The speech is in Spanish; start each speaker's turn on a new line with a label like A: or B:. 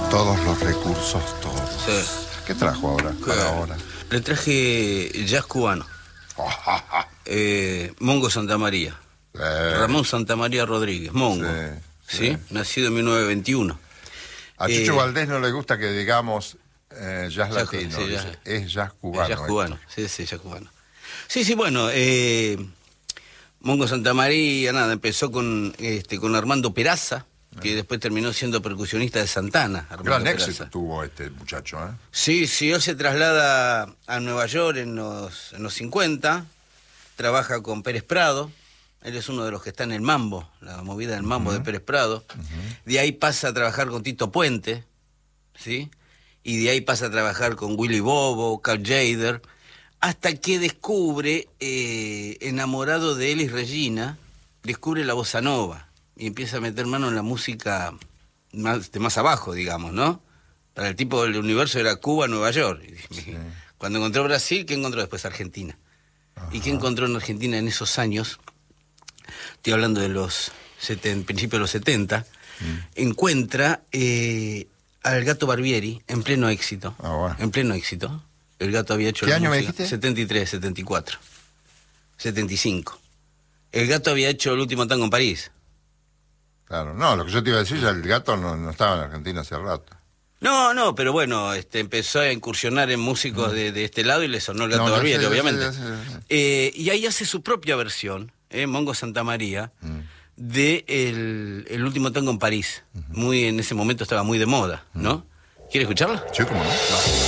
A: Todos los recursos, todos.
B: Sí.
A: ¿Qué trajo ahora? Para ahora.
B: Le traje jazz cubano. Mongo Santamaría. Ramón Santamaría Rodríguez, Mongo. ¿Sí? Nacido en 1921.
A: A Chucho Valdés no le gusta que digamos jazz latino.
B: Sí,
A: es jazz cubano.
B: Es jazz cubano, sí, jazz cubano. Sí, bueno, Mongo Santamaría, nada, empezó con Armando Peraza, que después terminó siendo percusionista de Santana.
A: Gran éxito tuvo este muchacho, ¿eh?
B: Sí, él se traslada a Nueva York en los 50, trabaja con Pérez Prado, él es uno de los que está en el mambo, la movida del mambo de Pérez Prado, de ahí pasa a trabajar con Tito Puente, ¿sí? Y de ahí pasa a trabajar con Willy Bobo, Carl Jader, hasta que descubre, enamorado de Elis Regina, descubre la bossa nova y empieza a meter mano en la música más abajo, digamos, ¿no? Para el tipo del universo era Cuba, Nueva York. Sí. Cuando encontró Brasil, ¿qué encontró después? Argentina. ¿Y qué encontró en Argentina en esos años? Estoy hablando de los principios de los 70. Encuentra al Gato Barbieri en pleno éxito.
A: Bueno.
B: En pleno éxito. El Gato había hecho...
A: ¿Qué año me dijiste?
B: 73, 74, 75. El Gato había hecho El último tango en París.
A: Claro, no, lo que yo te iba a decir, ya el Gato no estaba en Argentina hace rato.
B: No, pero bueno, empezó a incursionar en músicos de este lado y le sonó el Gato Barbieri, obviamente. Y ahí hace su propia versión, Mongo Santamaría, de el último tango en París. Muy en ese momento estaba muy de moda, ¿no? ¿Quiere escucharla?
A: Sí, cómo no.